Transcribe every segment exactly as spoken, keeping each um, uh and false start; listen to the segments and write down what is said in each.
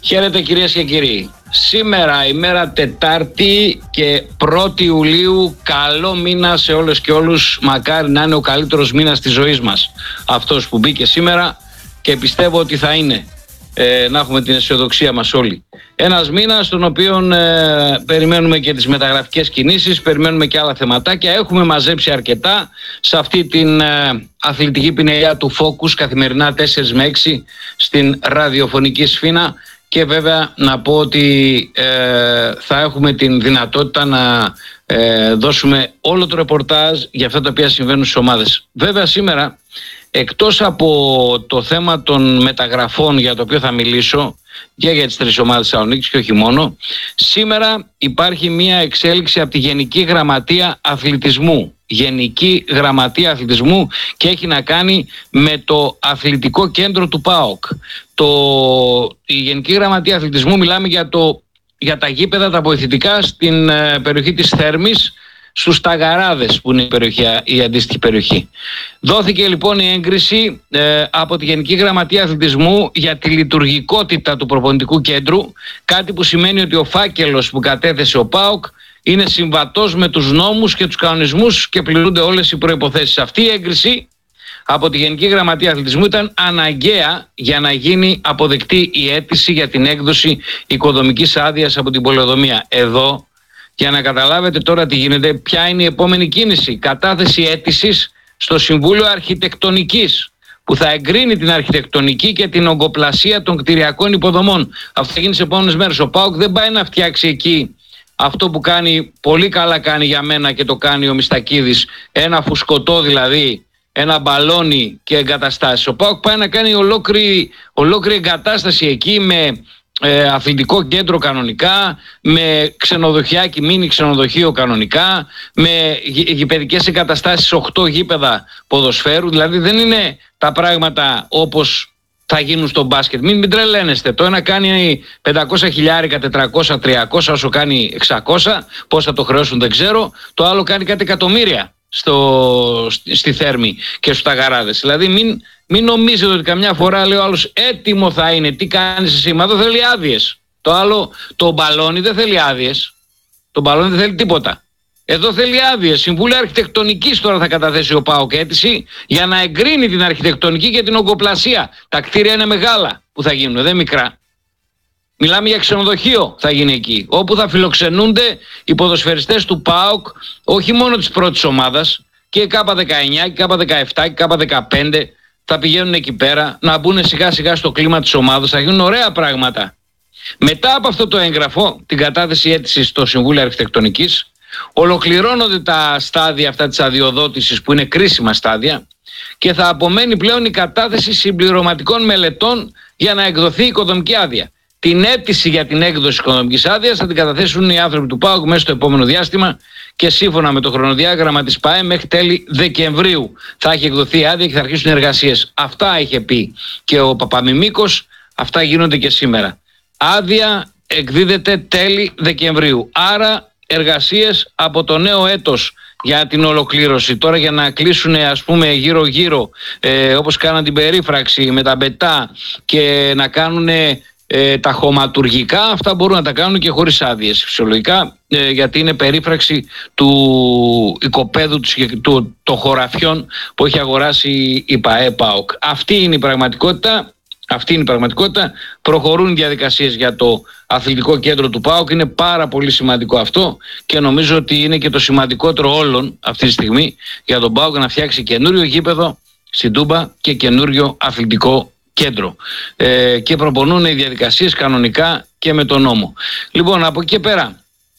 Χαίρετε κυρίες και κύριοι. Σήμερα ημέρα Τετάρτη και πρώτη Ιουλίου, καλό μήνα σε όλες και όλους. Μακάρι να είναι ο καλύτερος μήνας της ζωής μας αυτός που μπήκε σήμερα και πιστεύω ότι θα είναι. Ε, να έχουμε την αισιοδοξία μας όλοι. Ένας μήνας στον οποίο ε, περιμένουμε και τις μεταγραφικές κινήσεις, περιμένουμε και άλλα θεματάκια. Έχουμε μαζέψει αρκετά σε αυτή την ε, αθλητική πινελιά του Focus καθημερινά τέσσερα με έξι στην ραδιοφωνική σφήνα. Και βέβαια να πω ότι ε, θα έχουμε την δυνατότητα να ε, δώσουμε όλο το ρεπορτάζ για αυτά τα οποία συμβαίνουν στις ομάδες. Βέβαια σήμερα, εκτός από το θέμα των μεταγραφών για το οποίο θα μιλήσω και για τις τρεις ομάδες Θεσσαλονίκης και όχι μόνο, σήμερα υπάρχει μια εξέλιξη από τη Γενική Γραμματεία Αθλητισμού. Γενική Γραμματεία Αθλητισμού και έχει να κάνει με το αθλητικό κέντρο του ΠΑΟΚ. Το, η Γενική Γραμματεία Αθλητισμού, μιλάμε για, το, για τα γήπεδα, τα βοηθητικά στην ε, περιοχή της Θέρμης, στους Ταγαράδες που είναι η, περιοχή, η αντίστοιχη περιοχή. Δόθηκε λοιπόν η έγκριση ε, από τη Γενική Γραμματεία Αθλητισμού για τη λειτουργικότητα του προπονητικού κέντρου, κάτι που σημαίνει ότι ο φάκελος που κατέθεσε ο ΠΑΟΚ είναι συμβατός με τους νόμους και τους κανονισμούς και πληρούνται όλες οι προϋποθέσεις. Αυτή η έγκριση από τη Γενική Γραμματεία Αθλητισμού ήταν αναγκαία για να γίνει αποδεκτή η αίτηση για την έκδοση οικοδομικής άδειας από την πολεοδομία. Εδώ, για να καταλάβετε τώρα τι γίνεται, ποια είναι η επόμενη κίνηση. Κατάθεση αίτησης στο Συμβούλιο Αρχιτεκτονικής, που θα εγκρίνει την αρχιτεκτονική και την ογκοπλασία των κτηριακών υποδομών. Αυτό θα γίνει σε επόμενες μέρες. Ο ΠΑΟΚ δεν πάει να φτιάξει εκεί αυτό που κάνει, πολύ καλά κάνει για μένα και το κάνει ο Μιστακίδης, ένα φουσκωτό δηλαδή, ένα μπαλόνι και εγκαταστάσεις. Ο ΠΑΟΚ πάει να κάνει ολόκληρη, ολόκληρη εγκατάσταση εκεί με ε, αθλητικό κέντρο κανονικά, με ξενοδοχιάκι, μίνι ξενοδοχείο κανονικά, με γη, γηπεδικές εγκαταστάσεις, οκτώ γήπεδα ποδοσφαίρου. Δηλαδή δεν είναι τα πράγματα όπως θα γίνουν στο μπάσκετ. Μην, μην τρελαίνεστε. Το ένα κάνει πεντακόσια χιλιάρικα, τετρακόσια, τριακόσια, όσο κάνει εξακόσια. Πώς θα το χρεώσουν δεν ξέρω. Το άλλο κάνει κάτι εκατομμύρια στο, στη Θέρμη και στους Ταγαράδες. Δηλαδή μην, μην νομίζετε ότι καμιά φορά λέει ο άλλος έτοιμο θα είναι. Τι κάνεις εσύ? Μα εδώ θέλει άδειες. Το άλλο, το μπαλόνι δεν θέλει άδειες. Το μπαλόνι δεν θέλει τίποτα. Εδώ θέλει άδειες. Συμβούλιο Αρχιτεκτονικής τώρα θα καταθέσει ο ΠΑΟΚ αίτηση για να εγκρίνει την αρχιτεκτονική και την ογκοπλασία. Τα κτίρια είναι μεγάλα που θα γίνουν, δεν μικρά. Μιλάμε για ξενοδοχείο θα γίνει εκεί, όπου θα φιλοξενούνται οι ποδοσφαιριστές του ΠΑΟΚ, όχι μόνο της πρώτης ομάδας, και η Κάπα δεκαεννιά, και η Κάπα δεκαεπτά, και η Κάπα δεκαπέντε θα πηγαίνουν εκεί πέρα να μπουν σιγά σιγά στο κλίμα της ομάδας. Θα γίνουν ωραία πράγματα. Μετά από αυτό το έγγραφο, την κατάθεση αίτησης στο Συμβούλιο Αρχιτεκτονικής, ολοκληρώνονται τα στάδια αυτά της αδειοδότησης που είναι κρίσιμα στάδια και θα απομένει πλέον η κατάθεση συμπληρωματικών μελετών για να εκδοθεί η οικοδομική άδεια. Την αίτηση για την έκδοση οικοδομικής άδειας θα την καταθέσουν οι άνθρωποι του ΠΑΟΚ μέσα στο επόμενο διάστημα και σύμφωνα με το χρονοδιάγραμμα της ΠΑΕ μέχρι τέλη Δεκεμβρίου θα έχει εκδοθεί η άδεια και θα αρχίσουν οι εργασίες. Αυτά είχε πει και ο Παπαμιμίκος, αυτά γίνονται και σήμερα. Άδεια εκδίδεται τέλη Δεκεμβρίου. Άρα εργασίες από το νέο έτος για την ολοκλήρωση. Τώρα για να κλείσουν ας πούμε γύρω γύρω ε, όπως κάναν την περίφραξη με τα μπετά και να κάνουν ε, τα χωματουργικά, αυτά μπορούν να τα κάνουν και χωρίς άδειες φυσιολογικά ε, γιατί είναι περίφραξη του οικοπαίδου του, του, των χωραφιών που έχει αγοράσει η ΠΑΕ ΠΑΟΚ. Αυτή είναι η πραγματικότητα. Αυτή είναι η πραγματικότητα. Προχωρούν οι διαδικασίες για το αθλητικό κέντρο του ΠΑΟΚ. Είναι πάρα πολύ σημαντικό αυτό και νομίζω ότι είναι και το σημαντικότερο όλων αυτή τη στιγμή για τον ΠΑΟΚ να φτιάξει καινούριο γήπεδο στην Τούμπα και καινούριο αθλητικό κέντρο. Ε, και προπονούν οι διαδικασίες κανονικά και με τον νόμο. Λοιπόν, από εκεί και πέρα,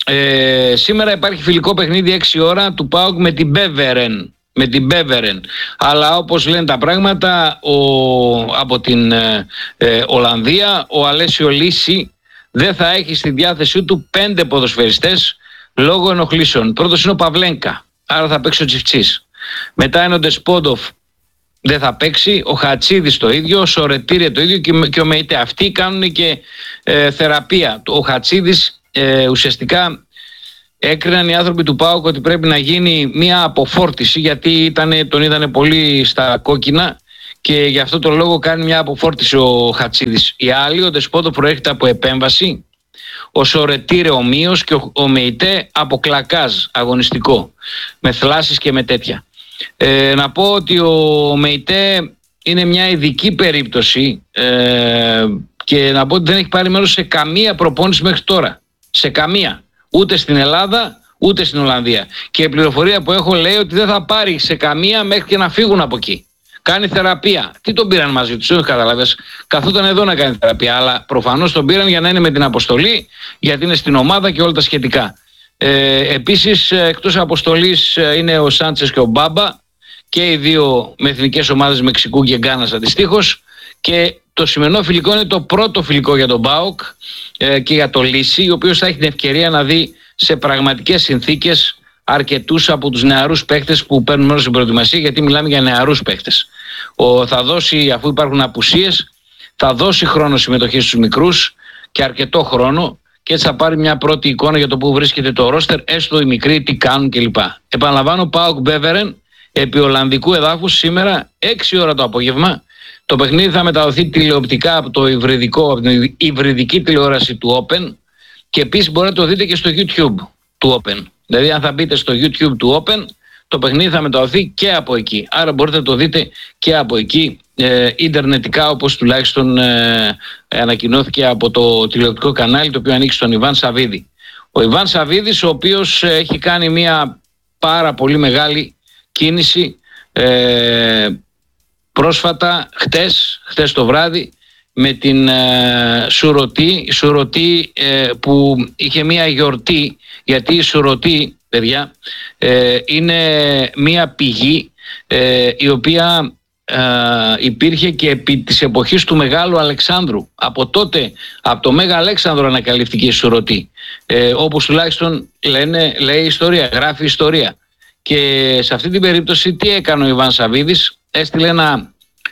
ε, σήμερα υπάρχει φιλικό παιχνίδι έξι ώρα του ΠΑΟΚ με την Μπέβερεν. με την Μπέβερεν. Αλλά όπως λένε τα πράγματα ο, από την ε, ε, Ολλανδία, ο Αλέσιο Λύση δεν θα έχει στη διάθεσή του πέντε ποδοσφαιριστές λόγω ενοχλήσεων. Πρώτος είναι ο Παυλένκα, άρα θα παίξει ο Τσιφτσής. Μετά είναι ο Ντεσπόντοφ, δεν θα παίξει. Ο Χατσίδης το ίδιο, ο Σορετήρε το ίδιο και, και ο Μεϊτέ. Αυτοί κάνουν και ε, θεραπεία. Ο Χατσίδης ε, ουσιαστικά έκριναν οι άνθρωποι του ΠΑΟΚ ότι πρέπει να γίνει μια αποφόρτιση γιατί ήτανε, τον είδανε πολύ στα κόκκινα και γι' αυτό το λόγο κάνει μια αποφόρτιση ο Χατσίδης. Η άλλη, ο Δεσπότο προέρχεται από επέμβαση, ο Σορετήρε ομοίως και ο, ο Μεϊτέ από κλακάζ αγωνιστικό, με θλάσσεις και με τέτοια. Ε, να πω ότι ο Μεϊτέ είναι μια ειδική περίπτωση ε, και να πω ότι δεν έχει πάρει μέρος σε καμία προπόνηση μέχρι τώρα. Σε καμία. Ούτε στην Ελλάδα, ούτε στην Ολλανδία. Και η πληροφορία που έχω λέει ότι δεν θα πάρει σε καμία μέχρι και να φύγουν από εκεί. Κάνει θεραπεία. Τι τον πήραν μαζί τους, όχι καταλάβες. Καθόταν εδώ να κάνει θεραπεία. Αλλά προφανώς τον πήραν για να είναι με την αποστολή, γιατί είναι στην ομάδα και όλα τα σχετικά. Ε, επίσης, εκτός αποστολής είναι ο Σάντσες και ο Μπάμπα, και οι δύο με εθνικές ομάδες Μεξικού και Γκάνας αντιστοίχως. Και το σημερινό φιλικό είναι το πρώτο φιλικό για τον ΠΑΟΚ ε, και για τον Λύση, ο οποίος θα έχει την ευκαιρία να δει σε πραγματικές συνθήκες αρκετούς από τους νεαρούς παίχτες που παίρνουν μέρος στην προετοιμασία, γιατί μιλάμε για νεαρούς παίχτες. Ο, θα δώσει, αφού υπάρχουν απουσίες, θα δώσει χρόνο συμμετοχής στους μικρούς και αρκετό χρόνο, και έτσι θα πάρει μια πρώτη εικόνα για το που βρίσκεται το ρόστερ, έστω οι μικροί τι κάνουν κλπ. Επαναλαμβάνω, ΠΑΟΚ Μπέβερεν επί Ολλανδικού εδάφους σήμερα έξι ώρα το απόγευμα. Το παιχνίδι θα μεταδοθεί τηλεοπτικά από το υβριδικό, από την υβριδική τηλεόραση του Open, και επίσης μπορείτε να το δείτε και στο YouTube του Open. Δηλαδή αν θα μπείτε στο YouTube του Open, το παιχνίδι θα μεταδοθεί και από εκεί. Άρα μπορείτε να το δείτε και από εκεί ε, ιντερνετικά, όπως τουλάχιστον ε, ανακοινώθηκε από το τηλεοπτικό κανάλι, το οποίο ανήκει στον Ιβάν Σαββίδη. Ο Ιβάν Σαββίδης, ο οποίος ε, έχει κάνει μια πάρα πολύ μεγάλη κίνηση ε, πρόσφατα, χτες, χτες το βράδυ, με την ε, Σουρωτή, Σουρωτή ε, που είχε μια γιορτή, γιατί η Σουρωτή, παιδιά, ε, είναι μια πηγή ε, η οποία ε, υπήρχε και επί της εποχής του Μεγάλου Αλεξάνδρου. Από τότε, από το Μέγα Αλέξανδρο ανακαλύφθηκε η Σουρωτή, ε, όπως τουλάχιστον λένε, λέει η ιστορία, γράφει η ιστορία. Και σε αυτή την περίπτωση τι έκανε ο Ιβάν Σαββίδης? Έστειλε ένα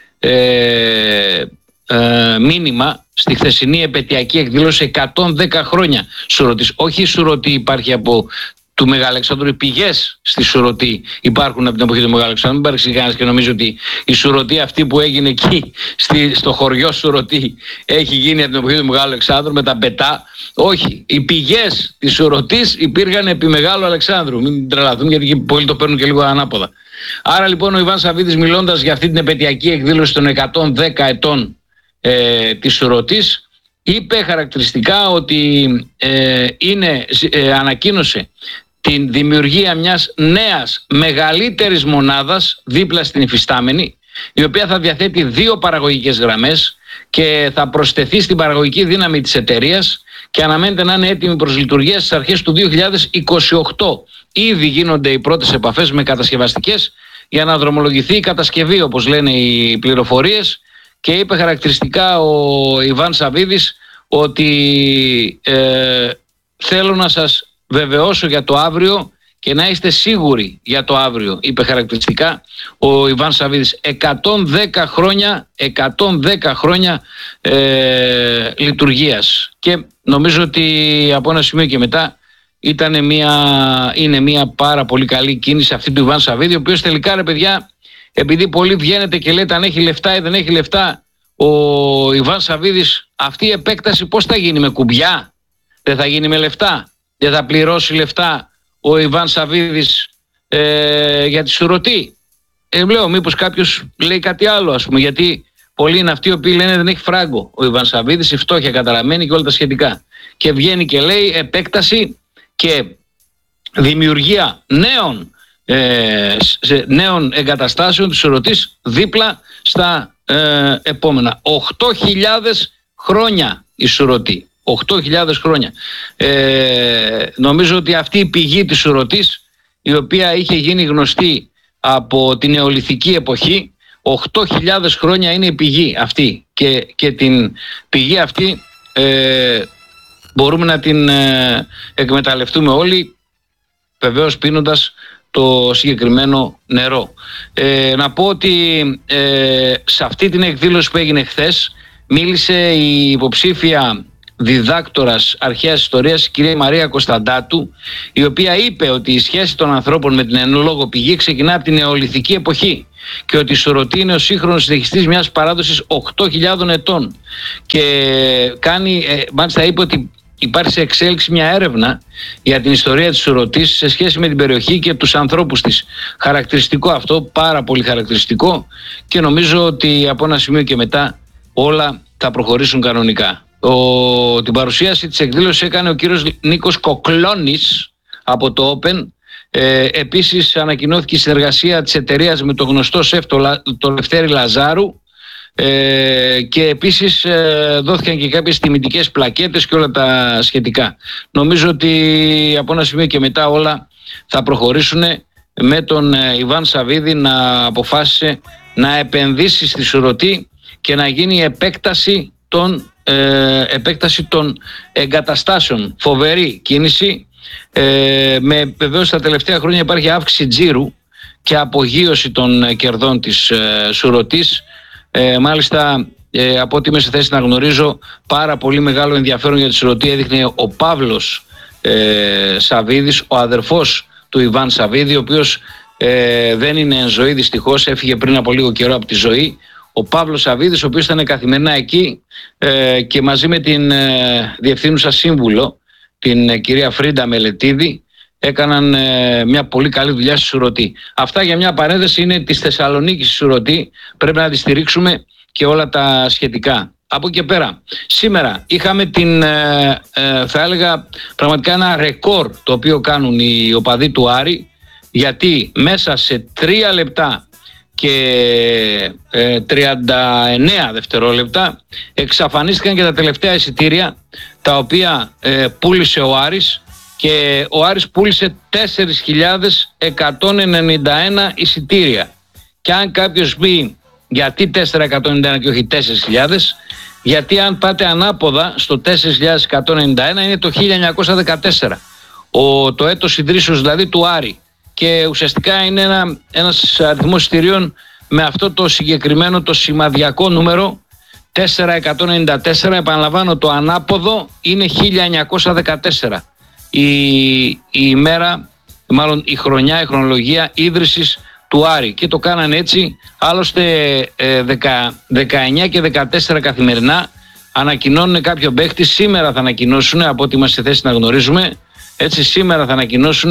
ε, ε, μήνυμα στη χθεσινή επαιτειακή εκδήλωση εκατόν δέκα χρόνια Σουρωτής. Όχι η Σουρωτή υπάρχει από του Μεγάλου Αλεξάνδρου, οι πηγές στη Σουρωτή υπάρχουν από την εποχή του Μεγάλου Αλεξάνδρου. Μην παρεξηγεί κανένας και νομίζω ότι η Σουρωτή αυτή που έγινε εκεί στη, στο χωριό Σουρωτή έχει γίνει από την εποχή του Μεγάλου Αλεξάνδρου με τα πετά. Όχι, οι πηγές της Σουρωτής υπήρχαν επί Μεγάλου Αλεξάνδρου. Μην τρελαθούν, γιατί εκεί πολλοί το παίρνουν και λίγο ανάποδα. Άρα λοιπόν ο Ιβάν Σαββίδης, μιλώντας για αυτή την επαιτειακή εκδήλωση των εκατόν δέκα ετών ε, της Σουρωτής, είπε χαρακτηριστικά ότι ε, είναι, ε, ανακοίνωσε την δημιουργία μιας νέας μεγαλύτερης μονάδας δίπλα στην υφιστάμενη, η οποία θα διαθέτει δύο παραγωγικές γραμμές και θα προσθεθεί στην παραγωγική δύναμη της εταιρείας, και αναμένεται να είναι έτοιμη προς λειτουργία στις αρχές του δύο χιλιάδες είκοσι οκτώ. Ήδη γίνονται οι πρώτες επαφές με κατασκευαστικές για να δρομολογηθεί η κατασκευή, όπως λένε οι πληροφορίες, και είπε χαρακτηριστικά ο Ιβάν Σαββίδης ότι ε, θέλω να σας βεβαιώσω για το αύριο και να είστε σίγουροι για το αύριο, είπε χαρακτηριστικά ο Ιβάν Σαββίδης. εκατόν δέκα χρόνια, εκατόν δέκα χρόνια ε, λειτουργίας, και νομίζω ότι από ένα σημείο και μετά ήτανε μια, είναι μια πάρα πολύ καλή κίνηση αυτή του Ιβάν Σαββίδη, ο οποίος τελικά, ρε παιδιά, επειδή πολλοί βγαίνετε και λέτε αν έχει λεφτά ή δεν έχει λεφτά ο Ιβάν Σαββίδης, αυτή η επέκταση πώς θα γίνει? Με κουμπιά? Δεν θα γίνει με λεφτά? Δεν θα πληρώσει λεφτά ο Ιβάν Σαββίδης ε, για τη Σουρωτή? Ε, λέω μήπως κάποιος λέει κάτι άλλο, ας πούμε, γιατί πολλοί είναι αυτοί οι οποίοι λένε δεν έχει φράγκο ο Ιβάν Σαββίδης, η φτώχεια καταραμένη και όλα τα σχετικά, και βγαίνει και λέει επέκταση και δημιουργία νέων, ε, νέων εγκαταστάσεων της Σουρωτής δίπλα στα ε, επόμενα οκτώ χιλιάδες χρόνια η Σουρωτή. οκτώ χιλιάδες χρόνια. Ε, νομίζω ότι αυτή η πηγή της Σουρωτής, η οποία είχε γίνει γνωστή από την νεολιθική εποχή, οκτώ χιλιάδες χρόνια είναι η πηγή αυτή, και, και την πηγή αυτή ε, μπορούμε να την ε, εκμεταλλευτούμε όλοι, βεβαίως πίνοντας το συγκεκριμένο νερό. Ε, να πω ότι ε, σε αυτή την εκδήλωση που έγινε χθες μίλησε η υποψήφια διδάκτορας αρχαίας ιστορίας, η κυρία Μαρία Κωνσταντάτου, η οποία είπε ότι η σχέση των ανθρώπων με την εν λόγω πηγή ξεκινά από την νεολιθική εποχή και ότι η Σουρωτή είναι ο σύγχρονος συνεχιστής μιας παράδοσης οκτώ χιλιάδων ετών, και κάνει, ε, μάλιστα είπε ότι υπάρχει σε εξέλιξη μια έρευνα για την ιστορία της Σουρωτής σε σχέση με την περιοχή και τους ανθρώπους της. Χαρακτηριστικό αυτό, πάρα πολύ χαρακτηριστικό, και νομίζω ότι από ένα σημείο και μετά όλα θα προχωρήσουν κανονικά. Ο, την παρουσίαση της εκδήλωσης έκανε ο κύριος Νίκος Κοκλώνης από το Open. Ε, επίσης ανακοινώθηκε η συνεργασία της εταιρείας με το γνωστό σεφ το Λευτέρη Λαζάρου, ε, και επίσης ε, δόθηκαν και κάποιες τιμητικές πλακέτες και όλα τα σχετικά. Νομίζω ότι από ένα σημείο και μετά όλα θα προχωρήσουν, με τον ε, Ιβάν Σαββίδη να αποφάσισε να επενδύσει στη Σουρωτή και να γίνει επέκταση των, ε, επέκταση των εγκαταστάσεων. Φοβερή κίνηση. Ε, με, βεβαίως τα τελευταία χρόνια υπάρχει αύξηση τζίρου και απογείωση των κερδών της ε, Σουρωτής. Ε, μάλιστα ε, από ό,τι είμαι σε θέση να γνωρίζω, πάρα πολύ μεγάλο ενδιαφέρον για τη Σουρωτή έδειχνε ο Παύλος ε, Σαββίδης, ο αδερφός του Ιβάν Σαββίδη, ο οποίος ε, δεν είναι εν ζωή δυστυχώς, έφυγε πριν από λίγο καιρό από τη ζωή. Ο Παύλος Σαββίδης, ο οποίος ήταν καθημερινά εκεί ε, και μαζί με την ε, διευθύνουσα σύμβουλο, την ε, κυρία Φρίντα Μελετίδη, έκαναν ε, μια πολύ καλή δουλειά στη Σουρωτή. Αυτά για μια παρένθεση, είναι της Θεσσαλονίκης στη Σουρωτή, πρέπει να τη στηρίξουμε και όλα τα σχετικά. Από εκεί πέρα, σήμερα είχαμε την, ε, ε, θα έλεγα πραγματικά ένα ρεκόρ το οποίο κάνουν οι οπαδοί του Άρη, γιατί μέσα σε τρία λεπτά και ε, τριάντα εννέα δευτερόλεπτα εξαφανίστηκαν και τα τελευταία εισιτήρια τα οποία ε, πούλησε ο Άρης, και ο Άρης πούλησε τέσσερις χιλιάδες εκατόν ενενήντα ένα εισιτήρια. Και αν κάποιος πει γιατί τέσσερις χιλιάδες εκατόν ενενήντα ένα και όχι τέσσερις χιλιάδες, γιατί αν πάτε ανάποδα στο τέσσερις χιλιάδες εκατόν ενενήντα ένα είναι το χίλια εννιακόσια δεκατέσσερα, ο, το έτος ιδρύσεως δηλαδή του Άρη, και ουσιαστικά είναι ένα, ένας αριθμός εισιτηρίων με αυτό το συγκεκριμένο το σημαδιακό νούμερο τέσσερις χιλιάδες εκατόν ενενήντα τέσσερα. Επαναλαμβάνω, το ανάποδο είναι χίλια εννιακόσια δεκατέσσερα, η, η ημέρα, μάλλον η χρονιά, η χρονολογία ίδρυσης του Άρη, και το κάνανε έτσι. Άλλωστε ε, δεκαεννιά και δεκατέσσερα καθημερινά ανακοινώνουν κάποιο παίχτη. Σήμερα θα ανακοινώσουν, από ό,τι είμαστε σε θέση να γνωρίζουμε, έτσι, σήμερα θα ανακοινώσουν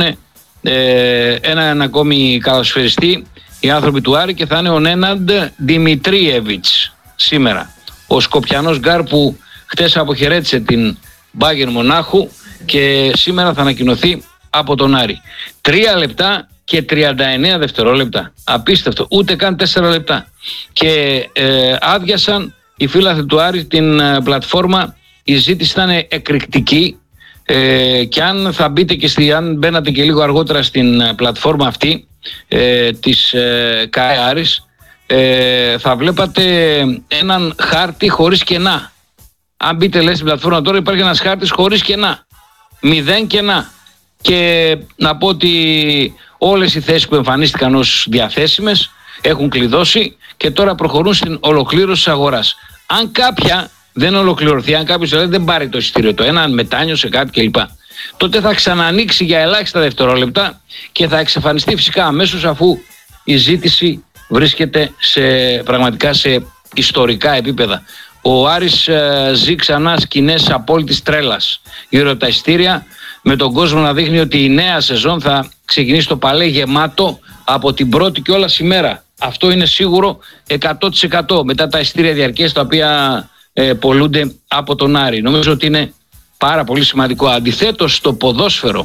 ε, έναν ακόμη καλοσφαιριστή οι άνθρωποι του Άρη, και θα είναι ο Νέναντ Δημητρίεβιτς σήμερα, ο Σκοπιανός γκάρ που χτες αποχαιρέτησε την Μπάγερν Μονάχου και σήμερα θα ανακοινωθεί από τον Άρη. Τρία λεπτά και τριάντα εννέα δευτερόλεπτα, απίστευτο, ούτε καν τέσσερα λεπτά, και ε, άδειασαν οι φίλαθλοι του Άρη την ε, πλατφόρμα. Η ζήτηση ήταν εκρηκτική, ε, και αν θα μπείτε και στη, αν μπαίνατε και λίγο αργότερα στην ε, πλατφόρμα αυτή ε, της ε, ΚΑΕ Άρης, ε, θα βλέπατε έναν χάρτη χωρίς κενά. Αν μπείτε λέει στην πλατφόρμα τώρα, υπάρχει ένας χάρτης χωρίς κενά, μηδέν κενά, και να πω ότι όλες οι θέσεις που εμφανίστηκαν ως διαθέσιμες έχουν κλειδώσει και τώρα προχωρούν στην ολοκλήρωση της αγοράς. Αν κάποια δεν ολοκληρωθεί, αν κάποιος δηλαδή δεν πάρει το εισιτήριο το ένα, αν μετάνιωσε κάτι κλπ, τότε θα ξανανοίξει για ελάχιστα δευτερόλεπτα και θα εξαφανιστεί φυσικά αμέσως, αφού η ζήτηση βρίσκεται σε, πραγματικά σε ιστορικά επίπεδα. Ο Άρης ε, ζει ξανά σκηνές απόλυτης τρέλας γύρω από τα εισιτήρια, με τον κόσμο να δείχνει ότι η νέα σεζόν θα ξεκινήσει το παλέ γεμάτο από την πρώτη κιόλας ημέρα. Αυτό είναι σίγουρο εκατό τοις εκατό μετά τα εισιτήρια διαρκείας τα οποία ε, πολλούνται από τον Άρη. Νομίζω ότι είναι πάρα πολύ σημαντικό. Αντιθέτως, στο ποδόσφαιρο,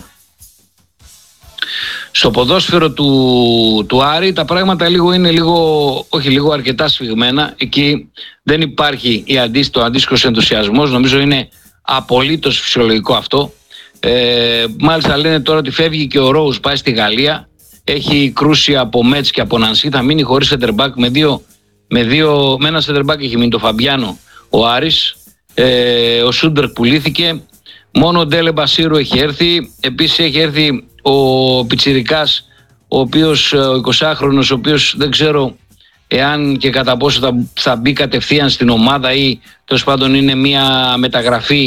στο ποδόσφαιρο του, του Άρη τα πράγματα λίγο είναι λίγο, όχι λίγο, αρκετά σφιγμένα. Εκεί δεν υπάρχει η αντίστοιχο, το αντίστοιχος ενθουσιασμός. Νομίζω είναι απολύτως φυσιολογικό αυτό. Ε, μάλιστα λένε τώρα ότι φεύγει και ο Ρόους, πάει στη Γαλλία, έχει κρούσει από Μέτς και από Νανσί, θα μείνει χωρίς σεντερμπάκ, με, δύο, με, δύο, με ένα σεντερμπάκ έχει μείνει το Φαμπιάνο ο Άρης, ε, ο Σούντερκ πουλήθηκε, μόνο ο Ντέλε Μπασίρου έχει έρθει, επίσης έχει έρθει ο Πιτσιρικάς, ο οποίος, ο εικοσάχρονος, ο οποίος δεν ξέρω εάν και κατά πόσο θα, θα μπει κατευθείαν στην ομάδα ή τέλος πάντων είναι μια μεταγραφή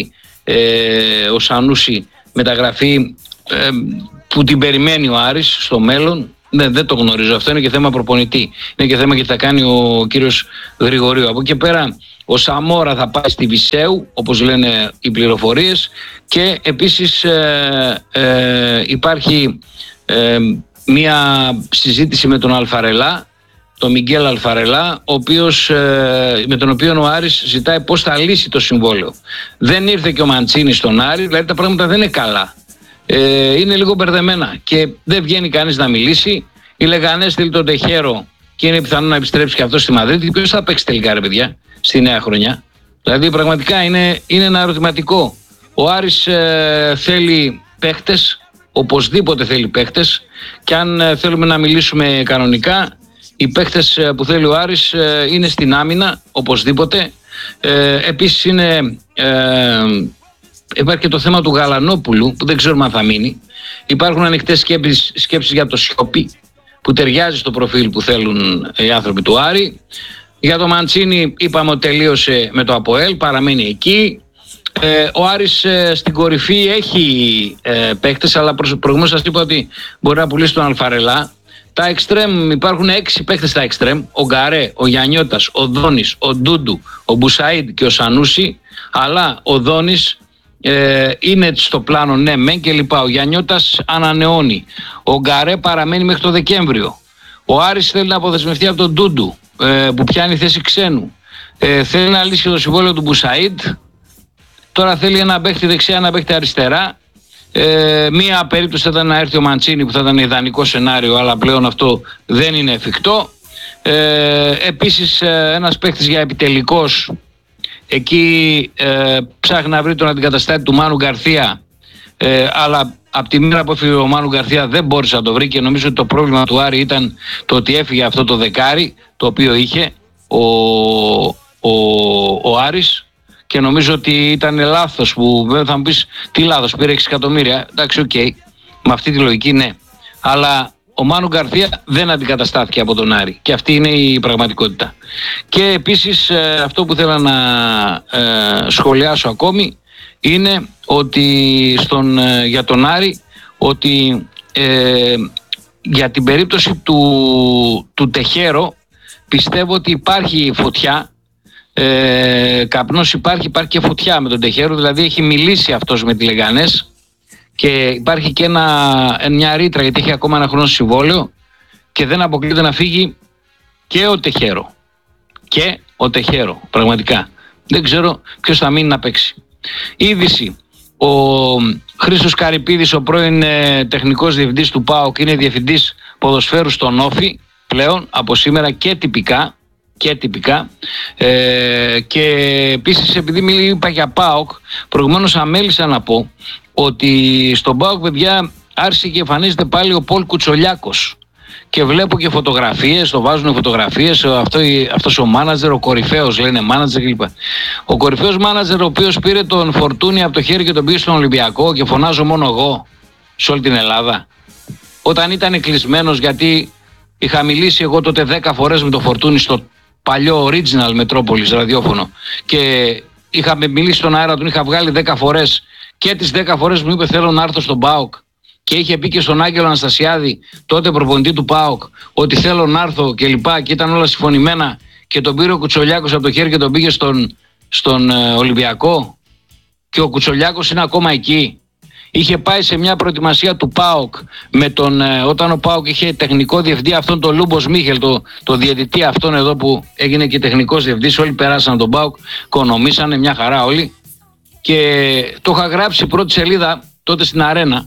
ε, ο Σανούσι μεταγραφή ε, που την περιμένει ο Άρης στο μέλλον. Ναι, δεν το γνωρίζω. Αυτό είναι και θέμα προπονητή. Είναι και θέμα και θα κάνει ο κύριος Γρηγορίου. Από εκεί πέρα ο Σαμόρα θα πάει στη Βυσσέου, όπως λένε οι πληροφορίες, και επίσης ε, ε, υπάρχει ε, μία συζήτηση με τον Αλφαρελά, τον Μιγγέλ Αλφαρελά, ο οποίος, ε, με τον οποίο ο Άρης ζητάει πώς θα λύσει το συμβόλαιο. Δεν ήρθε και ο Μαντσίνη στον Άρη, δηλαδή τα πράγματα δεν είναι καλά. Ε, είναι λίγο μπερδεμένα και δεν βγαίνει κανείς να μιλήσει. Η Λεγανές θέλει τον Τεχέρο και είναι πιθανό να επιστρέψει και αυτό στη Μαδρίτη. Ποιος θα παίξει τελικά, ρε παιδιά, στη νέα χρονιά? Δηλαδή πραγματικά είναι, είναι ένα ερωτηματικό. Ο Άρης ε, θέλει παίχτες, οπωσδήποτε θέλει παίχτες, και αν ε, θέλουμε να μιλήσουμε κανονικά, οι παίχτες ε, που θέλει ο Άρης ε, είναι στην άμυνα, οπωσδήποτε. Ε, επίσης είναι... Ε, Υπάρχει και το θέμα του Γαλανόπουλου που δεν ξέρουμε αν θα μείνει. Υπάρχουν ανοιχτές σκέψεις, σκέψεις για το Σιώπη που ταιριάζει στο προφίλ που θέλουν οι άνθρωποι του Άρη. Για το Μαντσίνη είπαμε ότι τελείωσε με το ΑΠΟΕΛ, παραμένει εκεί. Ε, ο Άρης ε, στην κορυφή έχει ε, παίκτες, αλλά προ, προηγουμένως σας είπα ότι μπορεί να πουλήσει τον Αλφαρελά. Τα εξτρέμ, υπάρχουν έξι παίκτες στα εξτρέμ. Ο Γκαρέ, ο Γιαννιώτας, ο Δόνης, ο Ντούντου, ο Μπουσαΐντ και ο Σανούσι. Αλλά ο Δόνης Ε, είναι στο πλάνο, ναι μεν και λοιπά. Ο Γιαννιώτας ανανεώνει. Ο Γκαρέ παραμένει μέχρι το Δεκέμβριο. Ο Άρης θέλει να αποδεσμευτεί από τον Ντούντου, ε, που πιάνει θέση ξένου. Ε, θέλει να λύσει το συμβόλαιο του Μπουσαΐντ. Τώρα θέλει ένα παίχτη δεξιά, ένα παίχτη αριστερά. Ε, μία περίπτωση θα ήταν να έρθει ο Μαντσίνη, που θα ήταν ιδανικό σενάριο, αλλά πλέον αυτό δεν είναι εφικτό. Ε, επίσης ε, ένας παίχτης για επιτελικός. Εκεί ε, ψάχνει να βρει τον αντικαταστάτη του Μάνου Γκαρθία, ε, αλλά από τη μέρα που έφυγε ο Μάνου Γκαρθία δεν μπόρεσε να το βρει, και νομίζω ότι το πρόβλημα του Άρη ήταν το ότι έφυγε αυτό το δεκάρι το οποίο είχε ο, ο, ο Άρης, και νομίζω ότι ήταν λάθος που, βέβαια θα μου πεις τι λάθος, πήρε έξι εκατομμύρια, εντάξει, οκ, okay, με αυτή τη λογική ναι, αλλά ο Μάνου Γκαρθία δεν αντικαταστάθηκε από τον Άρη, και αυτή είναι η πραγματικότητα. Και επίσης ε, αυτό που θέλω να ε, σχολιάσω ακόμη είναι ότι στον, ε, για τον Άρη, ότι ε, για την περίπτωση του, του Τεχέρο πιστεύω ότι υπάρχει φωτιά, ε, καπνός υπάρχει, υπάρχει και φωτιά με τον Τεχέρο, δηλαδή έχει μιλήσει αυτός με τη Λεγανές. Και υπάρχει και ένα, μια ρήτρα, γιατί έχει ακόμα ένα χρόνο συμβόλαιο και δεν αποκλείεται να φύγει και ο Τεχέρο. Και ο Τεχέρο, πραγματικά. Δεν ξέρω ποιος θα μείνει να παίξει. Είδηση. Ο Χρήστος Καρυπίδης, ο πρώην ε, τεχνικός διευθυντής του ΠΑΟΚ, είναι διευθυντής ποδοσφαίρου στον Όφη πλέον από σήμερα και τυπικά. Και τυπικά. Ε, και επίσης, επειδή είπα για ΠΑΟΚ, προηγουμένως αμέλησα να πω ότι στον ΠΑΟΚ, παιδιά, άρχισε και εμφανίζεται πάλι ο Πολ Κουτσολιάκος. Και βλέπω και φωτογραφίες, το βάζουν φωτογραφίες, αυτό, αυτός ο μάνατζερ, ο κορυφαίος λένε μάνατζερ κλπ. Ο κορυφαίος μάνατζερ, ο οποίος πήρε τον Φορτούνι από το χέρι και τον πήγε στον Ολυμπιακό, και φωνάζω μόνο εγώ σε όλη την Ελλάδα. Όταν ήταν κλεισμένος, γιατί είχα μιλήσει εγώ τότε δέκα φορές με τον Φορτούνι στο παλιό original Metropolis ραδιόφωνο, και είχαμε μιλήσει στον αέρα, τον είχα βγάλει δέκα φορές, και τις δέκα φορές μου είπε θέλω να έρθω στον ΠΑΟΚ, και είχε πει και στον Άγγελο Αναστασιάδη, τότε προπονητή του ΠΑΟΚ, ότι θέλω να έρθω και λοιπά, και ήταν όλα συμφωνημένα, και τον πήρε ο Κουτσολιάκος από το χέρι και τον πήγε στον, στον ε, Ολυμπιακό, και ο Κουτσολιάκος είναι ακόμα εκεί. Είχε πάει σε μια προετοιμασία του ΠΑΟΚ με τον, ε, όταν ο ΠΑΟΚ είχε τεχνικό διευθυντή αυτόν τον Λούμπος Μίχελ, το, το διαιτητή αυτόν εδώ που έγινε και τεχνικός διευθυντής, όλοι περάσαν τον ΠΑΟΚ, οικονομήσανε μια χαρά όλοι, και το είχα γράψει πρώτη σελίδα τότε στην Αρένα,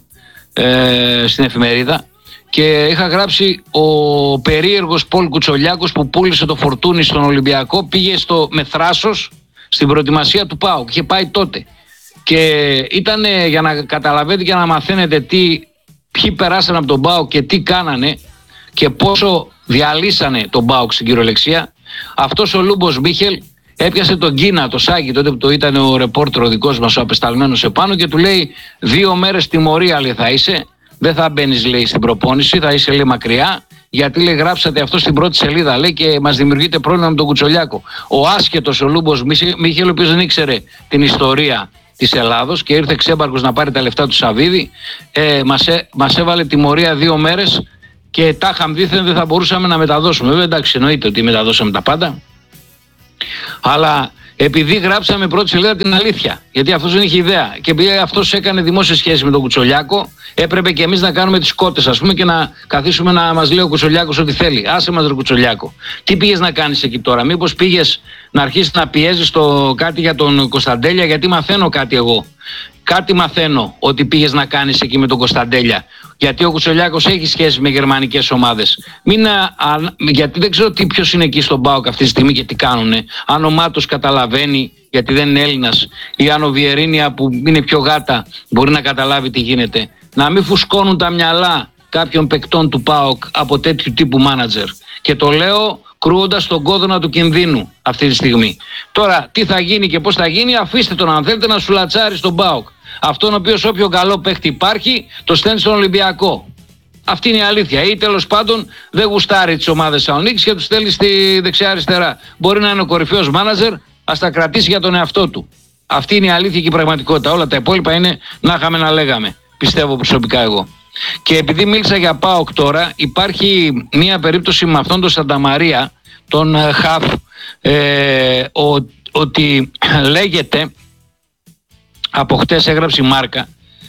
ε, στην εφημερίδα, και είχα γράψει ο περίεργος Πολ Κουτσολιάκος που πούλησε το Φορτούνι στον Ολυμπιακό, πήγε στο, με θράσος στην προετοιμασία του ΠΑΟΚ, είχε πάει τότε. Και ήταν για να καταλαβαίνετε και να μαθαίνετε τι, ποιοι περάσαν από τον ΠΑΟΚ και τι κάνανε και πόσο διαλύσανε τον ΠΑΟΚ στην κυριολεξία. Αυτός ο Λούμπος Μίχελ έπιασε τον Κίνα, το Σάκη, τότε που το ήταν ο ρεπόρτερ ο δικός μας, ο απεσταλμένος επάνω, και του λέει δύο μέρες τιμωρία λέει θα είσαι, δεν θα μπαίνεις λέει στην προπόνηση, θα είσαι λέει μακριά, γιατί λέει γράψατε αυτό στην πρώτη σελίδα λέει και μας δημιουργείται πρόβλημα με τον Κουτσολιάκο. Ο άσχετος ο Λούμπος Μίχελ, ο οποίος δεν ήξερε την ιστορία της Ελλάδος και ήρθε ξέμπαρκος να πάρει τα λεφτά του Σαββίδη, ε, μας, έ, μας έβαλε τιμωρία δύο μέρες και τα είχαμε δίθεν δεν θα μπορούσαμε να μεταδώσουμε. Βέβαια εντάξει, εννοείται ότι μεταδώσαμε τα πάντα, αλλά επειδή γράψαμε πρώτη σελίδα την αλήθεια, γιατί αυτός δεν είχε ιδέα και επειδή αυτός έκανε δημόσια σχέση με τον Κουτσολιάκο, έπρεπε και εμείς να κάνουμε τις κότες, ας πούμε, και να καθίσουμε να μας λέει ο Κουτσολιάκος ό,τι θέλει. Άσε μας ρε Κουτσολιάκο, τι πήγες να κάνεις εκεί τώρα? Μήπως πήγες να αρχίσεις να πιέζεις το κάτι για τον Κωνσταντέλια? Γιατί μαθαίνω κάτι εγώ. Κάτι μαθαίνω ότι πήγες να κάνεις εκεί με τον Κωνσταντέλια. Γιατί ο Κουτσολιάκος έχει σχέση με γερμανικές ομάδες. Μην, α, α, γιατί δεν ξέρω τι ποιος είναι εκεί στον ΠΑΟΚ αυτή τη στιγμή και τι κάνουνε. Αν ο Μάτος καταλαβαίνει, γιατί δεν είναι Έλληνας, ή αν ο Βιερίνια που είναι πιο γάτα μπορεί να καταλάβει τι γίνεται. Να μην φουσκώνουν τα μυαλά κάποιων παικτών του ΠΑΟΚ από τέτοιου τύπου μάνατζερ. Και το λέω κρούοντας τον κόδωνα του κινδύνου αυτή τη στιγμή. Τώρα, τι θα γίνει και πώς θα γίνει, αφήστε τον αν θέλετε να σουλατσάρει στον ΠΑΟΚ. Αυτόν ο οποίος όποιο καλό παίχτη υπάρχει, το στέλνει στον Ολυμπιακό. Αυτή είναι η αλήθεια. Ή τέλος πάντων δεν γουστάρει τις ομάδες Σαλονίκης και τους στέλνει στη δεξιά-αριστερά. Μπορεί να είναι ο κορυφαίος μάνατζερ, ας τα κρατήσει για τον εαυτό του. Αυτή είναι η αλήθεια και η πραγματικότητα. Όλα τα υπόλοιπα είναι να είχαμε να λέγαμε. Πιστεύω προσωπικά εγώ. Και επειδή μίλησα για ΠΑΟΚ τώρα, υπάρχει μία περίπτωση με αυτόν τον Σανταμαρία, τον Χαφ, ε, ο, ότι λέγεται, από χτες έγραψε η Μάρκα,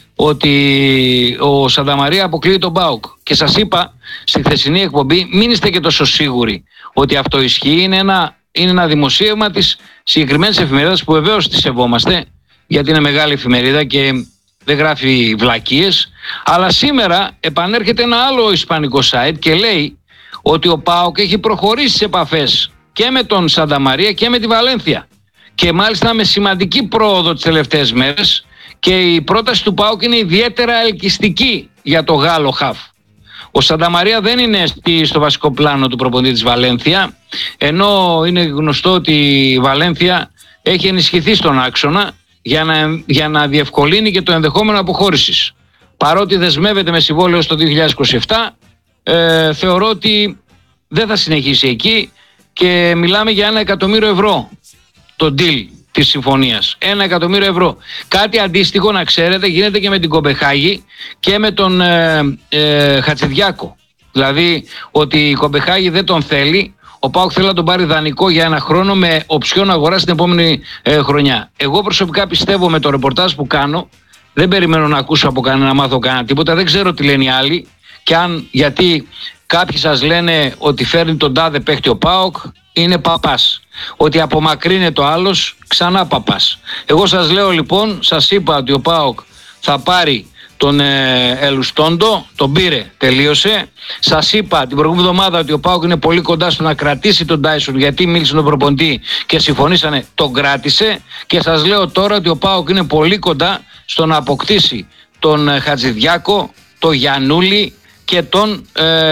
ότι ο Σανταμαρία αποκλείει τον ΠΑΟΚ. Και σας είπα στη χθεσινή εκπομπή, μην είστε και τόσο σίγουροι ότι αυτό ισχύει. Είναι ένα, είναι ένα δημοσίευμα της συγκεκριμένης εφημερίδας που βεβαίως τη σεβόμαστε, γιατί είναι μεγάλη εφημερίδα και δεν γράφει βλακίες. Αλλά σήμερα επανέρχεται ένα άλλο ισπανικό site και λέει ότι ο ΠΑΟΚ έχει προχωρήσει σε επαφές και με τον Σανταμαρία και με τη Βαλένθια. Και μάλιστα με σημαντική πρόοδο τις τελευταίες μέρες, και η πρόταση του ΠΑΟΚ είναι ιδιαίτερα ελκυστική για το Γάλλο Χαφ. Ο Σανταμαρία δεν είναι στο βασικό πλάνο του προπονητή της Βαλένθια, ενώ είναι γνωστό ότι η Βαλένθια έχει ενισχυθεί στον άξονα για να, για να διευκολύνει και το ενδεχόμενο αποχώρησης. Παρότι δεσμεύεται με συμβόλαιο στο δύο χιλιάδες είκοσι επτά, ε, θεωρώ ότι δεν θα συνεχίσει εκεί και μιλάμε για ένα εκατομμύριο ευρώ το deal της συμφωνίας. Ένα εκατομμύριο ευρώ. Κάτι αντίστοιχο, να ξέρετε, γίνεται και με την Κομπεχάγη και με τον ε, ε, Χατζηδιάκο. Δηλαδή ότι η Κομπεχάγη δεν τον θέλει, ο ΠΑΟΚ θέλει να τον πάρει δανεικό για ένα χρόνο με οψιόν αγορά στην επόμενη ε, χρονιά. Εγώ προσωπικά πιστεύω, με το ρεπορτάζ που κάνω, δεν περιμένω να ακούσω από κανένα, να μάθω κανένα τίποτα, δεν ξέρω τι λένε οι άλλοι, και αν, γιατί κάποιοι σας λένε ότι φέρνει τον τάδε παίχτη ο ΠΑΟΚ, είναι παπάς. Ότι απομακρύνεται το άλλος, ξανά παπάς. Εγώ σας λέω λοιπόν, σας είπα ότι ο ΠΑΟΚ θα πάρει τον ε, Ελουστόντο, τον πήρε, τελείωσε. Σας είπα την προηγούμενη εβδομάδα ότι ο ΠΑΟΚ είναι πολύ κοντά στο να κρατήσει τον Τάισον, γιατί μίλησε τον προπονητή και συμφωνήσανε, τον κράτησε. Και σας λέω τώρα ότι ο ΠΑΟΚ είναι πολύ κοντά στο να αποκτήσει τον ε, Χατζηδιάκο, τον Γιαννούλη και τον,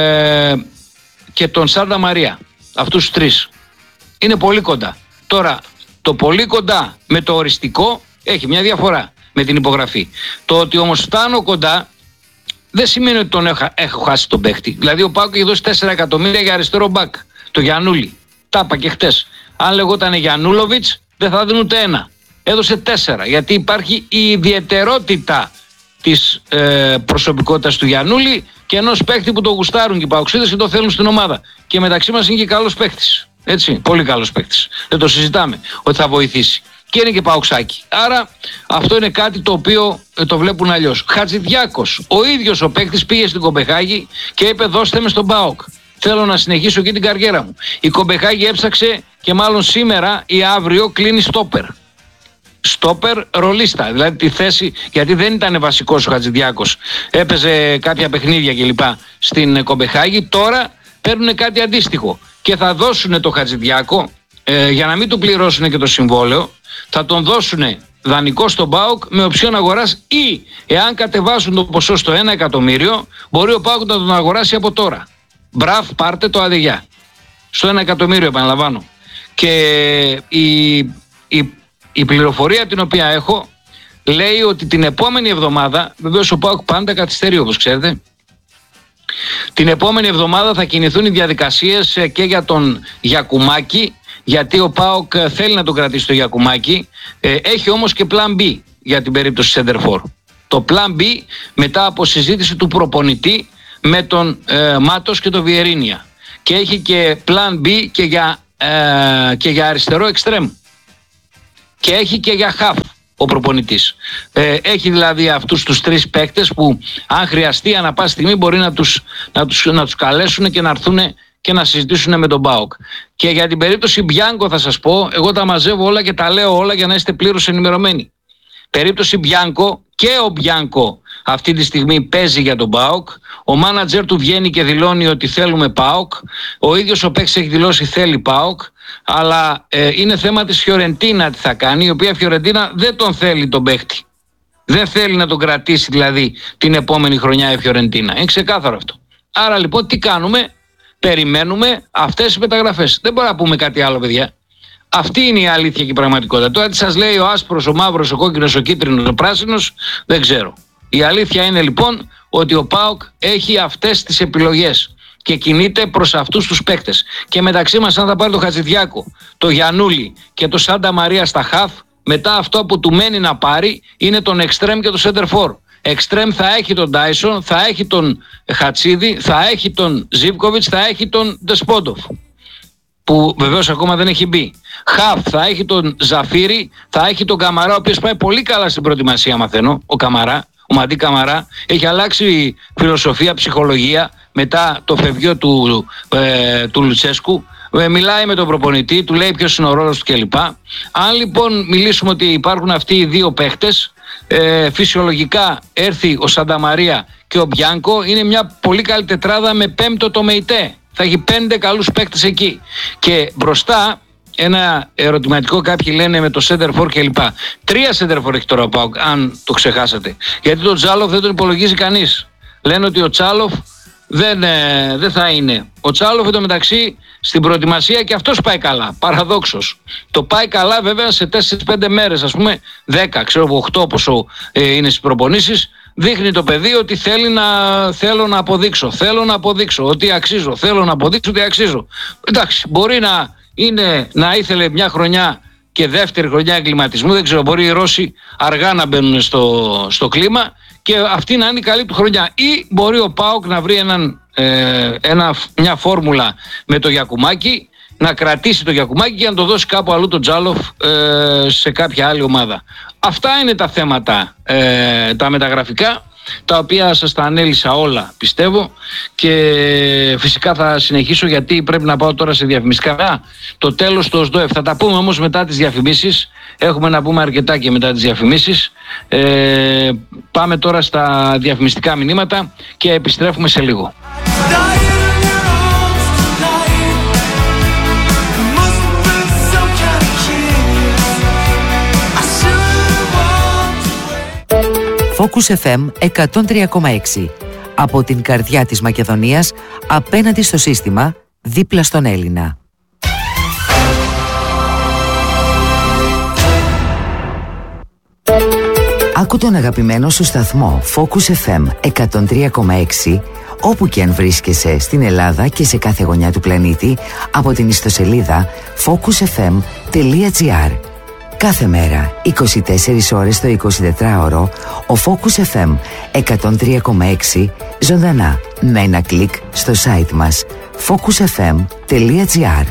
ε, και τον Σανταμαρία. Αυτούς τους τρεις. Είναι πολύ κοντά. Τώρα, το πολύ κοντά με το οριστικό έχει μια διαφορά με την υπογραφή. Το ότι όμως φτάνω κοντά δεν σημαίνει ότι τον έχω, έχω χάσει τον παίχτη. Δηλαδή ο ΠΑΟΚ έχει δώσει τέσσερα εκατομμύρια για αριστερό μπακ, το Γιαννούλη. Τα είπα και χτες. Αν λεγόταν Γιαννούλοβιτς δεν θα δίνουν ούτε ένα. Έδωσε τέσσερα, γιατί υπάρχει η ιδιαιτερότητα της ε, προσωπικότητας του Γιαννούλη και ενός παίχτη που το γουστάρουν και οι παοξίδες και το θέλουν στην ομάδα. Και μεταξύ μας είναι και καλός παίχτης. Έτσι, πολύ καλός παίχτης. Δεν το συζητάμε ότι θα βοηθήσει. Και είναι και παοξάκι. Άρα αυτό είναι κάτι το οποίο ε, το βλέπουν αλλιώς. Χατζηδιάκος, ο ίδιος ο παίχτης, πήγε στην Κομπεχάγη και είπε: δώστε με στον ΠΑΟΚ. Θέλω να συνεχίσω και την καριέρα μου. Η Κομπεχάγη έψαξε και μάλλον σήμερα ή αύριο κλείνει στόπερ. Στόπερ ρολίστα, δηλαδή τη θέση, γιατί δεν ήταν βασικός ο Χατζηδιάκος. Έπαιζε κάποια παιχνίδια κλπ. Στην Κομπεχάγη. Τώρα παίρνουν κάτι αντίστοιχο και θα δώσουν το Χατζηδιάκο, ε, για να μην του πληρώσουν και το συμβόλαιο, θα τον δώσουν δανεικό στον ΠΑΟΚ με οψιόν αγοράς, ή εάν κατεβάσουν το ποσό στο ένα εκατομμύριο, μπορεί ο ΠΑΟΚ να τον αγοράσει από τώρα. Μπράβ, πάρτε το, αδεγιά. Στο ένα εκατομμύριο, επαναλαμβάνω. Και η, η, η πληροφορία την οποία έχω λέει ότι την επόμενη εβδομάδα, βεβαίως ο ΠΑΟΚ πάντα καθυστερεί όπως ξέρετε, την επόμενη εβδομάδα θα κινηθούν οι διαδικασίες και για τον Γιακουμάκη, γιατί ο ΠΑΟΚ θέλει να τον κρατήσει το Γιακουμάκη, έχει όμως και πλάν B. για την περίπτωση Center For. Το Plan B μετά από συζήτηση του προπονητή με τον ε, Μάτος και τον Βιερίνια. Και έχει και Plan B και για, ε, και για αριστερό εξτρέμ. Και έχει και για half ο προπονητής. Ε, έχει δηλαδή αυτούς τους τρεις παίκτες που αν χρειαστεί ανά πάση στιγμή μπορεί να τους, να τους, να τους καλέσουν και να έρθουν και να συζητήσουν με τον ΠΑΟΚ. Και για την περίπτωση Μπιάνκο θα σας πω, εγώ τα μαζεύω όλα και τα λέω όλα για να είστε πλήρως ενημερωμένοι. Περίπτωση Μπιάνκο, και ο Μπιάνκο αυτή τη στιγμή παίζει για τον ΠΑΟΚ. Ο μάνατζερ του βγαίνει και δηλώνει ότι θέλουμε ΠΑΟΚ. Ο ίδιος ο παίκτης έχει δηλώσει θέλει ΠΑΟΚ. Αλλά ε, είναι θέμα της Φιωρεντίνα τι θα κάνει, η οποία Φιωρεντίνα δεν τον θέλει τον παίκτη. Δεν θέλει να τον κρατήσει δηλαδή την επόμενη χρονιά η Φιωρεντίνα. Είναι ξεκάθαρο αυτό. Άρα λοιπόν τι κάνουμε? Περιμένουμε αυτές τις μεταγραφές. Δεν μπορούμε να πούμε κάτι άλλο, παιδιά. Αυτή είναι η αλήθεια και η πραγματικότητα. Τώρα τι σας λέει ο άσπρος, ο μαύρος, ο κόκκινος, ο κίτρινος, ο πράσινος, δεν ξέρω. Η αλήθεια είναι λοιπόν ότι ο ΠΑΟΚ έχει αυτές τις επιλογές και κινείται προς αυτούς τους παίκτες. Και μεταξύ μας, αν θα πάρει το Χατζηδιάκο, το Γιαννούλη και το Σάντα Μαρία στα χαφ, μετά αυτό που του μένει να πάρει είναι τον εξτρέμ και το Center For. Εξτρέμ θα έχει τον Τάισον, θα έχει τον Χατσίδη, θα έχει τον Ζίβκοβιτς, θα έχει τον Ντεσπόντοφ, που βεβαίως ακόμα δεν έχει μπει. Χαφ θα έχει τον Ζαφίρι, θα έχει τον Καμαρά, ο οποίος πάει πολύ καλά στην προετοιμασία, μαθαίνω, ο Καμαρά, ο Μαντί Καμαρά. Έχει αλλάξει φιλοσοφία, ψυχολογία μετά το φευγείο του, ε, του Λουτσέσκου. Ε, μιλάει με τον προπονητή, του λέει ποιος είναι ο ρόλος του κλπ. Αν λοιπόν μιλήσουμε ότι υπάρχουν αυτοί οι δύο παίχτες, ε, φυσιολογικά έρθει ο Σανταμαρία και ο Μπιάνκο, είναι μια πολύ καλή τετράδα με πέμπτο το ΜΕΙΤΕ. Θα έχει πέντε καλούς παίκτες εκεί. Και μπροστά ένα ερωτηματικό, κάποιοι λένε με το Center For κλπ. Τρία Center For έχει τώρα ο ΠΑΟΚ, αν το ξεχάσατε. Γιατί τον Τσάλοφ δεν τον υπολογίζει κανείς. Λένε ότι ο Τσάλοφ δεν, ε, δεν θα είναι. Ο Τσάλοφ εντωμεταξύ στην προετοιμασία και αυτός πάει καλά. Παραδόξως. Το πάει καλά βέβαια σε τέσσερις πέντε μέρες, ας πούμε δέκα, ξέρω εγώ οκτώ πόσο ε, είναι στις προπονήσεις. Δείχνει το παιδί ότι θέλει να, θέλω να αποδείξω, θέλω να αποδείξω ότι αξίζω, θέλω να αποδείξω ότι αξίζω. Εντάξει, μπορεί να, είναι, να ήθελε μια χρονιά και δεύτερη χρονιά εγκληματισμού, δεν ξέρω, μπορεί οι Ρώσοι αργά να μπαίνουν στο, στο κλίμα και αυτή να είναι η καλή του χρονιά. Ή μπορεί ο ΠΑΟΚ να βρει έναν, ε, ένα, μια φόρμουλα με το Γιακουμάκη, να κρατήσει το Γιακουμάκη και να το δώσει κάπου αλλού τον Τζάλοφ ε, σε κάποια άλλη ομάδα. Αυτά είναι τα θέματα, ε, τα μεταγραφικά, τα οποία σας τα ανέλησα όλα πιστεύω και φυσικά θα συνεχίσω γιατί πρέπει να πάω τώρα σε διαφημιστικά. Α, το τέλος του ΟΣΔΟΕΦ θα τα πούμε όμως μετά τις διαφημίσεις, έχουμε να πούμε αρκετά και μετά τις διαφημίσεις. Ε, πάμε τώρα στα διαφημιστικά μηνύματα και επιστρέφουμε σε λίγο. Focus εφ εμ εκατόν τρία κόμμα έξι. Από την καρδιά της Μακεδονίας, απέναντι στο σύστημα, δίπλα στον Έλληνα. Άκου τον αγαπημένο σου σταθμό Focus εφ εμ εκατόν τρία κόμμα έξι όπου και αν βρίσκεσαι στην Ελλάδα και σε κάθε γωνιά του πλανήτη από την ιστοσελίδα focus εφ εμ τελεία τζι άρ. Κάθε μέρα, είκοσι τέσσερις ώρες το εικοσιτετράωρο, ο Focus εφ εμ εκατόν τρία κόμμα έξι ζωντανά με ένα κλικ στο site μας focus εφ εμ τελεία τζι άρ.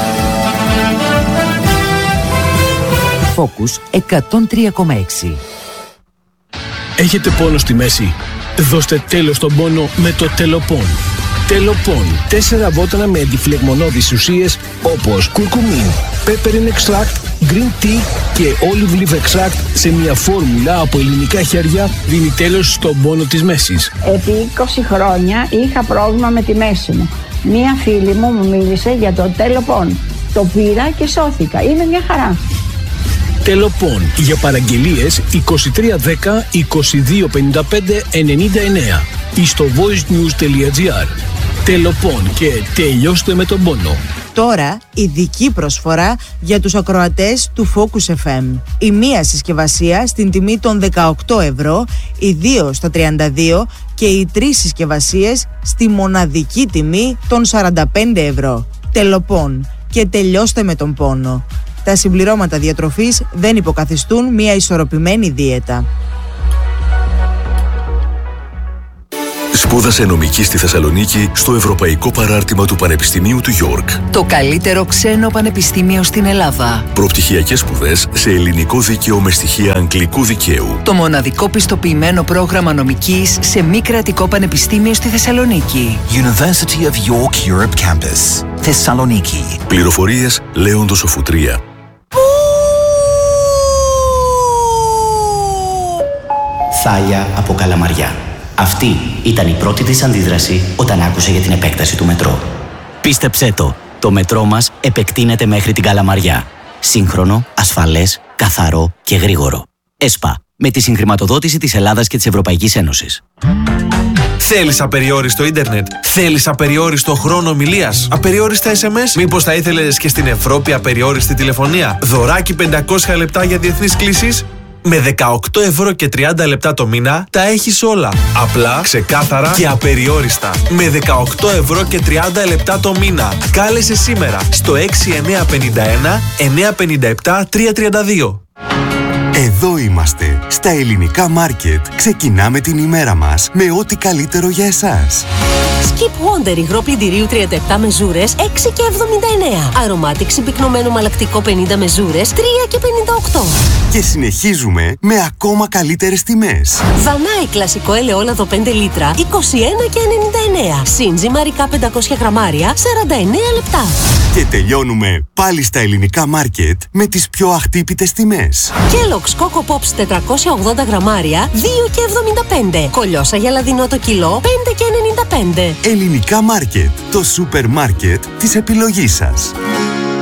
Focus εκατόν τρία κόμμα έξι. Έχετε πόνο στη μέση? Δώστε τέλος στον πόνο με το Τελοπών. Τελοπών. Τέσσερα βότανα με αντιφλεγμονώδεις ουσίες όπως κουρκουμίν, peppermint extract, green tea και olive leaf extract σε μια φόρμουλα από ελληνικά χέρια δίνει τέλος στον πόνο της μέσης. Επί είκοσι χρόνια είχα πρόβλημα με τη μέση μου. Μία φίλη μου μου μίλησε για το Τελοπών. Το πήρα και σώθηκα. Είναι μια χαρά. Τελοπών. Για παραγγελίες είκοσι τρία δέκα είκοσι δύο πενήντα πέντε ενενήντα εννέα ή στο voicenews τελεία τζι άρ. Τελοπών και τελειώστε με τον πόνο. Τώρα ειδική προσφορά για τους ακροατές του Focus εφ εμ. Η μία συσκευασία στην τιμή των δεκαοκτώ ευρώ, οι δύο στο τριάντα δύο και οι τρεις συσκευασίες στη μοναδική τιμή των σαράντα πέντε ευρώ. Τελοπών και τελειώστε με τον πόνο. τα συμπληρώματα διατροφής δεν υποκαθιστούν μια ισορροπημένη δίαιτα. Σπούδασε νομική στη Θεσσαλονίκη στο Ευρωπαϊκό Παράρτημα του Πανεπιστημίου του Γιόρκ. Το καλύτερο ξένο πανεπιστήμιο στην Ελλάδα. Προπτυχιακές σπουδές σε ελληνικό δίκαιο με στοιχεία αγγλικού δικαίου. Το μοναδικό πιστοποιημένο πρόγραμμα νομικής σε μη κρατικό πανεπιστήμιο στη Θεσσαλονίκη. University of York Europe Campus, Θεσσαλονίκη. Πληροφορίες Λέοντος Οφουτρία. Θάλια από Καλαμαριά. Αυτή ήταν η πρώτη της αντίδραση όταν άκουσε για την επέκταση του μετρό. Πίστεψέ το, το μετρό μας επεκτείνεται μέχρι την Καλαμαριά. Σύγχρονο, ασφαλές, καθαρό και γρήγορο. ΕΣΠΑ, με τη συγχρηματοδότηση της Ελλάδας και της Ευρωπαϊκής Ένωσης. Θέλεις απεριόριστο ίντερνετ? Θέλεις απεριόριστο χρόνο ομιλίας? Απεριόριστα ες εμ ες? Μήπως θα ήθελες και στην Ευρώπη απεριόριστη τηλεφωνία? Δωράκι πεντακόσια λεπτά για διεθνείς κλήσεις? Με δεκαοκτώ ευρώ και τριάντα λεπτά το μήνα τα έχεις όλα. Απλά, ξεκάθαρα και απεριόριστα. Με δεκαοκτώ ευρώ και τριάντα λεπτά το μήνα. Κάλεσε σήμερα στο έξι εννιά πέντε ένα εννιά πέντε επτά τρία τρία δύο. Εδώ είμαστε, στα Ελληνικά Μάρκετ. Ξεκινάμε την ημέρα μας με ό,τι καλύτερο για εσάς. Skip Wonder υγρό πλυντηρίου τριάντα επτά μεζούρες έξι και εβδομήντα εννέα. Aromatic συμπυκνωμένο μαλακτικό πενήντα μεζούρες τρία και πενήντα οκτώ. Και συνεχίζουμε με ακόμα καλύτερες τιμές. Δανάη κλασικό ελαιόλαδο πέντε λίτρα είκοσι ένα και ενενήντα εννέα. Σύντζι μαρικά πεντακόσια γραμμάρια σαράντα εννέα λεπτά. Και τελειώνουμε πάλι στα Ελληνικά Μάρκετ με τις πιο αχτύπητες τιμές. Kellogg's Coco Pops τετρακόσια ογδόντα γραμμάρια δύο και εβδομήντα πέντε. Κολιόσα γυαλαδινό το κιλό πέντε και ενενήντα πέντε. Ελληνικά Μάρκετ, το σούπερ μάρκετ της επιλογής σας.